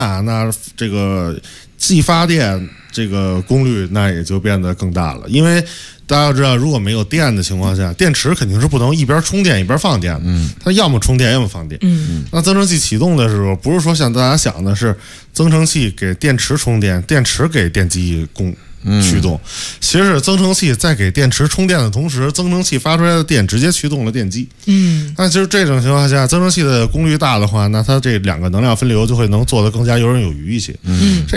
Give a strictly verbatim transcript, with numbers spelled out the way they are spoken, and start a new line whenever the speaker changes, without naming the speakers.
啊，那这个既发电这个功率那也就变得更大了，因为大家要知道，如果没有电的情况下，电池肯定是不能一边充电一边放电的，嗯，它要么充电要么放电，
嗯，
那增程器启动的时候，不是说像大家想的是增程器给电池充电，电池给电机供驱动，其实是增程器在给电池充电的同时，增程器发出来的电直接驱动了电机。嗯，那就是这种情况下，增程器的功率大的话，那它这两个能量分流就会能做得更加游刃有余一些。嗯，这